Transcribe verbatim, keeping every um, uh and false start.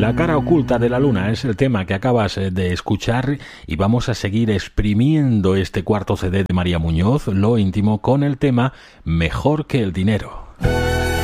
La cara oculta de la luna es el tema que acabas de escuchar y vamos a seguir exprimiendo este cuarto C D de María Muñoz, Lo íntimo, con el tema Mejor que el dinero.